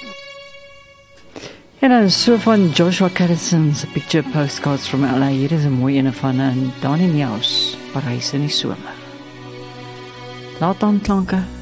En dan so van Joshua Caddison's Picture Postcards from LA. Hier is 'n mooi ene van Dani Neus, Parys in die somer. Laat aan klanke